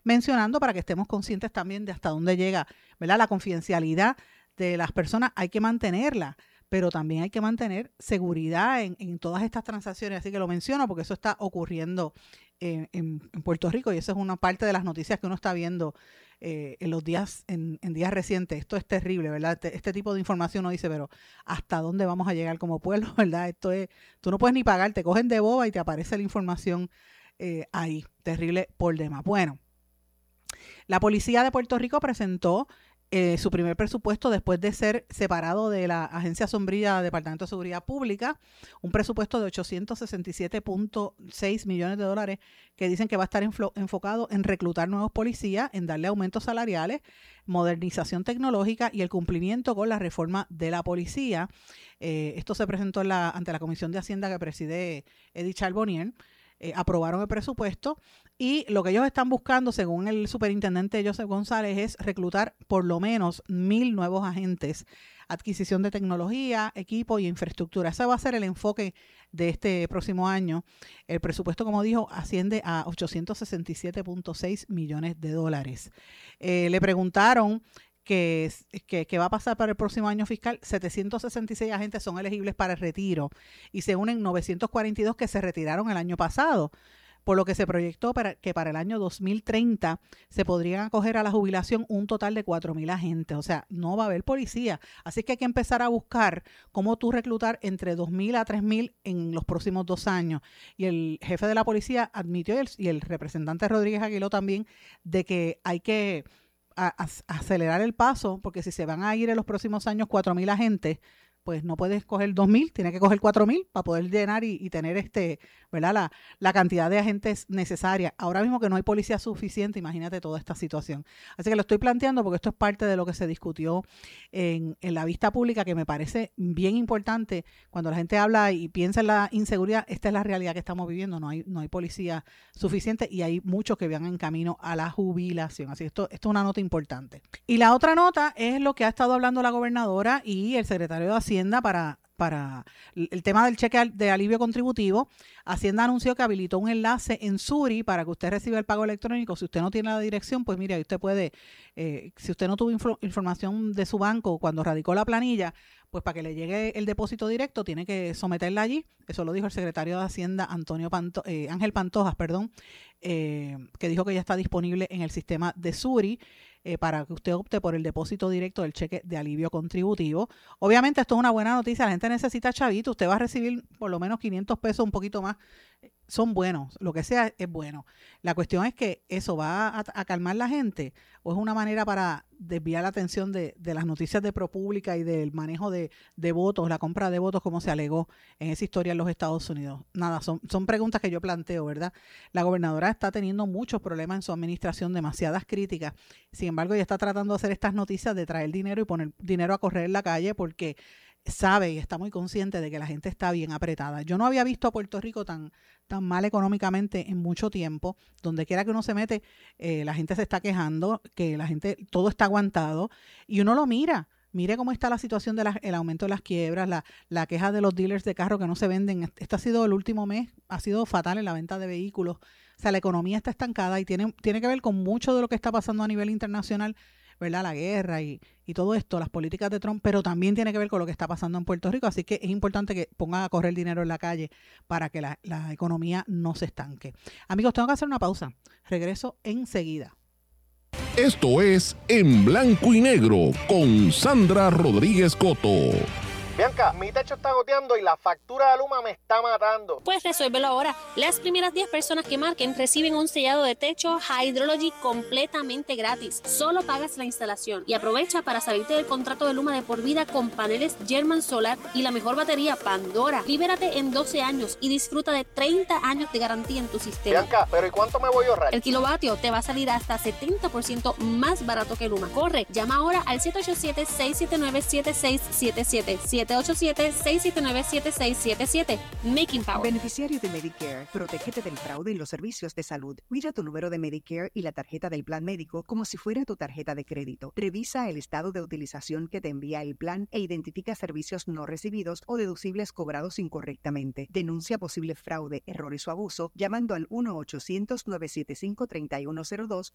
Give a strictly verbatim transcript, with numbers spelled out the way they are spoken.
mencionando para que estemos conscientes también de hasta dónde llega, ¿verdad? La confidencialidad de las personas hay que mantenerla, pero también hay que mantener seguridad en, en todas estas transacciones. Así que lo menciono porque eso está ocurriendo eh, en, en Puerto Rico y eso es una parte de las noticias que uno está viendo eh, en los días, en, en días recientes. Esto es terrible, ¿verdad? Este, este tipo de información uno dice, pero ¿hasta dónde vamos a llegar como pueblo, verdad? Esto es, tú no puedes ni pagar, te cogen de boba y te aparece la información eh, ahí, terrible por demás. Bueno, la policía de Puerto Rico presentó Eh, su primer presupuesto después de ser separado de la agencia sombrilla Departamento de Seguridad Pública, un presupuesto de ochocientos sesenta y siete punto seis millones de dólares que dicen que va a estar enfo- enfocado en reclutar nuevos policías, en darle aumentos salariales, modernización tecnológica y el cumplimiento con la reforma de la policía. Eh, esto se presentó en la, ante la Comisión de Hacienda que preside Eddie Charbonnier. Eh, aprobaron el presupuesto y lo que ellos están buscando, según el superintendente Joseph González, es reclutar por lo menos mil nuevos agentes, adquisición de tecnología, equipo y infraestructura. Ese va a ser el enfoque de este próximo año. El presupuesto, como dijo, asciende a ochocientos sesenta y siete punto seis millones de dólares. Eh, le preguntaron que, que, que va a pasar para el próximo año fiscal. Setecientos sesenta y seis agentes son elegibles para el retiro y se unen novecientos cuarenta y dos que se retiraron el año pasado, por lo que se proyectó para que para el año dos mil treinta se podrían acoger a la jubilación un total de cuatro mil agentes. O sea, no va a haber policía. Así que hay que empezar a buscar cómo tú reclutar entre dos mil a tres mil en los próximos dos años. Y el jefe de la policía admitió, y el, y el representante Rodríguez Aguiló también, de que hay que A, a, acelerar el paso, porque si se van a ir en los próximos años cuatro mil agentes, pues no puedes coger dos mil, tienes que coger cuatro mil para poder llenar y, y tener este, ¿verdad? La, la cantidad de agentes necesaria. Ahora mismo que no hay policía suficiente, imagínate toda esta situación. Así que lo estoy planteando porque esto es parte de lo que se discutió en, en la vista pública, que me parece bien importante. Cuando la gente habla y piensa en la inseguridad, esta es la realidad que estamos viviendo. No hay, no hay policía suficiente y hay muchos que van en camino a la jubilación. Así que esto, esto es una nota importante. Y la otra nota es lo que ha estado hablando la gobernadora y el secretario de Hacienda para, para el tema del cheque de alivio contributivo. Hacienda anunció que habilitó un enlace en Suri para que usted reciba el pago electrónico. Si usted no tiene la dirección, pues mire, usted puede, eh, si usted no tuvo info, información de su banco cuando radicó la planilla, pues para que le llegue el depósito directo tiene que someterla allí. Eso lo dijo el secretario de Hacienda, Antonio Panto, eh, Ángel Pantojas, perdón, eh, que dijo que ya está disponible en el sistema de Suri. Eh, para que usted opte por el depósito directo del cheque de alivio contributivo. Obviamente esto es una buena noticia, la gente necesita chavito, usted va a recibir por lo menos quinientos pesos, un poquito más, son buenos, lo que sea es bueno. La cuestión es que eso va a, a calmar la gente o es una manera para desviar la atención de, de las noticias de ProPublica y del manejo de, de votos, la compra de votos como se alegó en esa historia en los Estados Unidos. Nada, son, son preguntas que yo planteo, ¿verdad? La gobernadora está teniendo muchos problemas en su administración, demasiadas críticas. Sin embargo, ella está tratando de hacer estas noticias de traer dinero y poner dinero a correr en la calle porque sabe y está muy consciente de que la gente está bien apretada. Yo no había visto a Puerto Rico tan, tan mal económicamente en mucho tiempo. Donde quiera que uno se mete, eh, la gente se está quejando, que la gente, todo está aguantado y uno lo mira. Mire cómo está la situación del aumento de las quiebras, la, la queja de los dealers de carros que no se venden. Este ha sido el último mes, ha sido fatal en la venta de vehículos. O sea, la economía está estancada y tiene, tiene que ver con mucho de lo que está pasando a nivel internacional, ¿verdad? La guerra y, y todo esto, las políticas de Trump, pero también tiene que ver con lo que está pasando en Puerto Rico. Así que es importante que pongan a correr el dinero en la calle para que la, la economía no se estanque. Amigos, tengo que hacer una pausa. Regreso enseguida. Esto es En Blanco y Negro con Sandra Rodríguez Coto. Bianca, mi techo está goteando y la factura de Luma me está matando. Pues resuélvelo ahora. Las primeras diez personas que marquen reciben un sellado de techo Hydrology completamente gratis. Solo pagas la instalación y aprovecha para salirte del contrato de Luma de por vida con paneles German Solar y la mejor batería Pandora. Libérate en doce años y disfruta de treinta años de garantía en tu sistema. Bianca, ¿pero y cuánto me voy a ahorrar? El kilovatio te va a salir hasta setenta por ciento más barato que Luma. Corre, llama ahora al siete ocho siete, seis siete nueve, siete seis siete siete. siete ocho siete, seis siete nueve, siete seis siete siete. Making Power. Beneficiario de Medicare. Protégete del fraude en los servicios de salud. Cuida tu número de Medicare y la tarjeta del plan médico como si fuera tu tarjeta de crédito. Revisa el estado de utilización que te envía el plan e identifica servicios no recibidos o deducibles cobrados incorrectamente. Denuncia posible fraude, errores o abuso llamando al uno ochocientos, nueve siete cinco, tres uno cero dos